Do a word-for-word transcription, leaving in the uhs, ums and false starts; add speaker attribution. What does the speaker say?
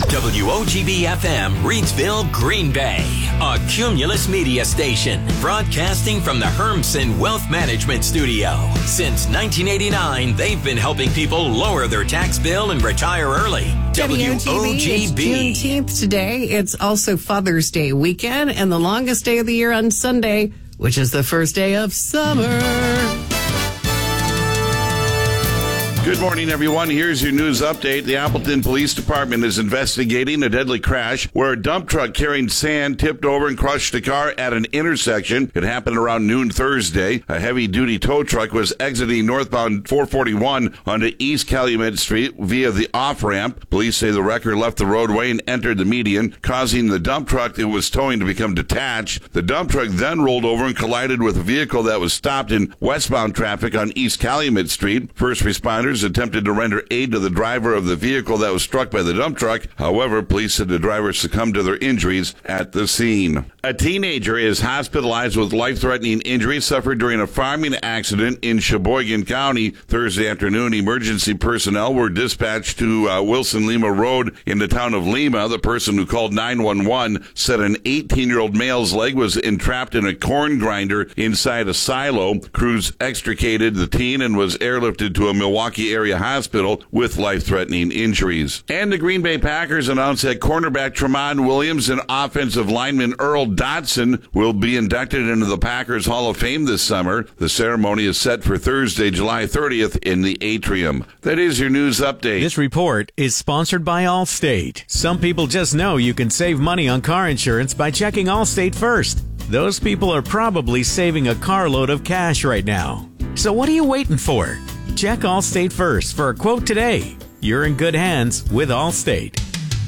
Speaker 1: W O G B F M, Reidsville, Green Bay. A Cumulus Media station. Broadcasting from the Hermson Wealth Management Studio. Since nineteen eighty-nine, they've been helping people lower their tax bill and retire early. W O G B.
Speaker 2: It's Juneteenth today. It's also Father's Day weekend and the longest day of the year on Sunday, which is the first day of summer.
Speaker 3: Good morning, everyone. Here's your news update. The Appleton Police Department is investigating a deadly crash where a dump truck carrying sand tipped over and crushed a car at an intersection. It happened around noon Thursday. A heavy-duty tow truck was exiting northbound four forty-one onto East Calumet Street via the off-ramp. Police say the wrecker left the roadway and entered the median, causing the dump truck it was towing to become detached. The dump truck then rolled over and collided with a vehicle that was stopped in westbound traffic on East Calumet Street. First responders attempted to render aid to the driver of the vehicle that was struck by the dump truck. However, police said the driver succumbed to their injuries at the scene. A teenager is hospitalized with life-threatening injuries suffered during a farming accident in Sheboygan County. Thursday afternoon, emergency personnel were dispatched to uh, Wilson Lima Road in the town of Lima. The person who called nine one one said an eighteen-year-old male's leg was entrapped in a corn grinder inside a silo. Crews extricated the teen and was airlifted to a Milwaukee area hospital with life-threatening injuries. And the Green Bay Packers announced that cornerback Tramon Williams and offensive lineman Earl Dotson will be inducted into the Packers Hall of Fame this summer. The ceremony is set for Thursday, July thirtieth in the atrium. That is your news update.
Speaker 4: This report is sponsored by Allstate. Some people just know you can save money on car insurance by checking Allstate first. Those people are probably saving a carload of cash right now. So what are you waiting for? Check Allstate first for a quote today. You're in good hands with Allstate.